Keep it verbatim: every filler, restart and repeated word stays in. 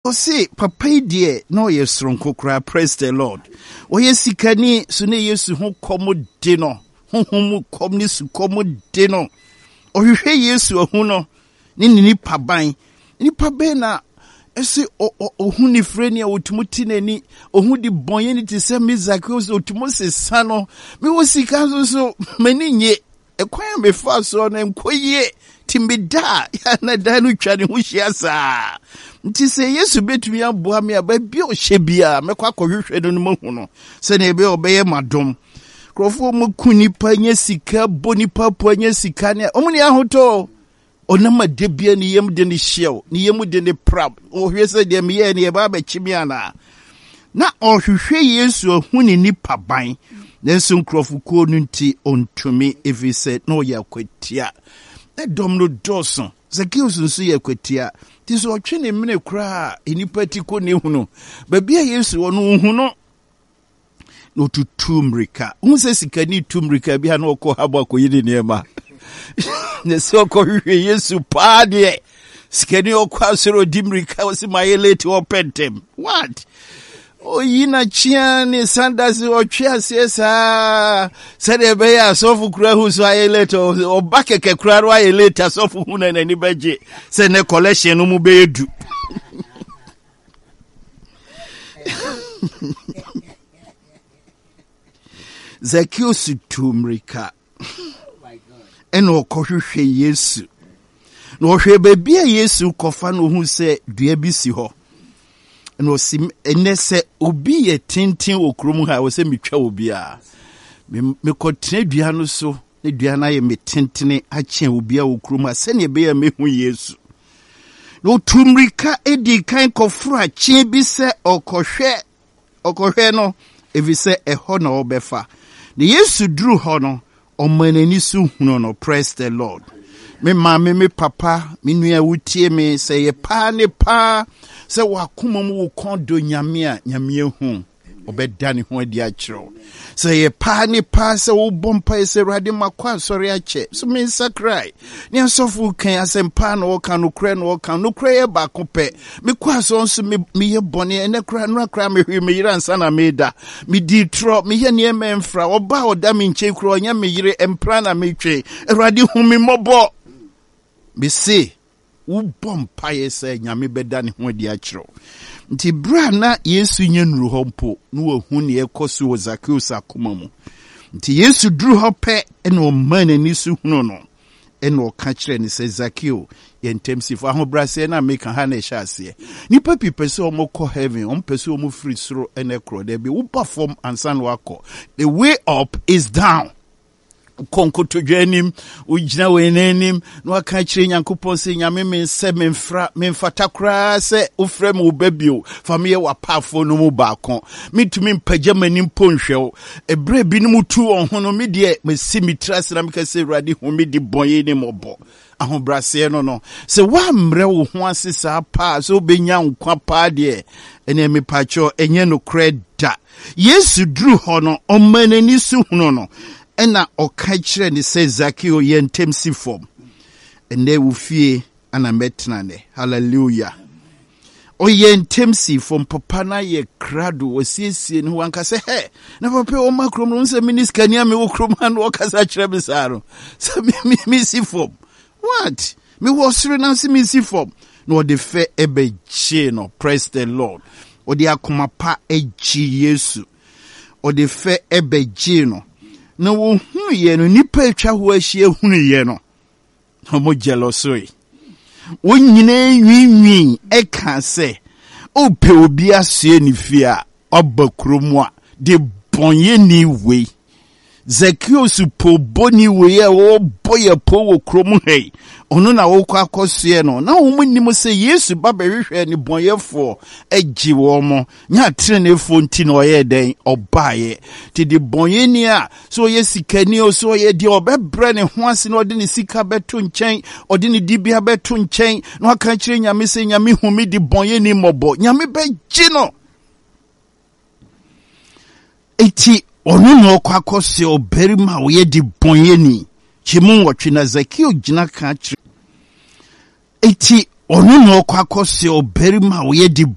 Ose papa die no ye sronko kra, praise the Lord. Oye sikani so ne Yesu ho komo de no. Honhom kom ni su komo de no. Ohwehwe Yesu ahu no ni ni paban. Ni paban na ese ohu ni freni a otumuti nani ohu di bonye ni te se mizakio so otumose sano mi wo sika so so mani nye ekwan me fa so na nkoye timbida ya na danu twani hu hia saa nti se Yesu betumi aboa me aba bi o hye bia mekwa akohwehwe no no hu no se na ebe obeye madom krofo mu kunipa nya sika bonipa po nya sika ne omuni ahoto onama debia ni yem de ni hyew ni yem de ni prab ohwese de me ye ni e ba ba chimiana na ohwehwe Yesu ahu ni nipa ban nenso nkrofo no nti ontumi efise no yakwatia na dom no doson Zacchaeus nso yakwatia ti so otwe ne mene kura enipa ti ko ne hu no ba bia Yesu ono hu no no tutumrika unse sikani tumrika bia na okọ habo akoyide niema ne so ko hwe Yesu pa de sikani okwa soro dimrika wasi mayeleti opentem what o yina chia ni sandasi o chia siesa sede be ya sofu kura hu so ayeleti o bakeke kura ro ayeleti sofu hu na ni beje se ne collection no mu be edu Zacchaeus tumrika eno kohwehwe Yesu no hwe baby Yesu kofa no hu se dua bi si ho no sim enese obi ye tintin okrom ha wo se metwa obi a me kotene dua no so ne dua na ye metintene a kyen obi a okrom ha se ne be ya mehu Yesu no tumrika edi kan kofro a kyen bi se okohwe okohwe no evise eho na obefa the Yesu drew hono omanani su hunu no praise the Lord. Me mama me papa me nua wutie me say ye pa ne pa say wakoma mu kondo nyame a nyame hu obeda ne ho adi a kiro say ye pa ne pa say wo bompa say rade makwa sori a che so me sakrai ne asofu kan asempa no ka no kra no ka no kra ye ba kope me kwa so nso me me ye bone ene kra no kra me hwe me yira nsa na me da me di tro me ye ne memfra oba oda me nche kro onya me yire empra na me twe rade hu me mobo be say wo bompa ye say nyame beda ne ho adi a kiro nti bra na Yesu nyenru hompo no wahu ne ekoso wo Zacchaeus akoma mu nti Yesu dru hope ene o man ani su hunu no ene o ka kire ne se Zacchaeus yentemsifo ahobrase na meka ha na ehase nipa pipese o moko heaven o mpese o mu free soro ene kro there be wo perform ansan wako the way up is down konko to dwanim ugina wenenim no aka kire nyankopon se nyame men se menfra menfata kra se ofra mu babio famie wa pafo no mu baako mitumi mpagya manim ponhwew ebre bi no mutu on hono me de mesi mitrase na meka se rade ho me di bonye ni mobo ahobrase no no se wa mre wo ho asesa pa so benya nkwa pa de ene me pacho enye no kreda Yesu dru hono omanani su hono no ena oka kire ni se Zacchaeus yentemsi form ene wo fie ana metna ne hallelujah o yentemsi form papa na ye krado osiesie ne wanka se he na papa o makrom no se minister nia me wo krom an wo kasa kire bisaro se mi mi si form what me wo sure na se mi si form no de fe ebe chi no praise the Lord o de akoma pa eji Yesu o de fe ebe ji no na wo hunu ye no nipa etwa ho ahie hunu ye no homo jealousy wo nyina nwinwin e ka se o pe obi asie ni fia obakromu a de bonye ni we Zacchaeus po boni we e wo boye po wo kromu hei ono na wo kwa akosue no na wo munnim se Yesu baba hwehwe ni bonyefo agi wo mo nya trenefo nti na oye den obaye ti de bonye ni a so ye sikani o so ye de obebre ne ho ase na ode ne sika beto nchen ode ne dibia beto nchen na aka kire nyame se nyame humi de bonye ni mobo nyame beji no eti onu no kwa akose oberima wo ye de bonye ni chimu wotwe na Zacchaeus gina ka kire eti onu no kwa akose oberima wo ye de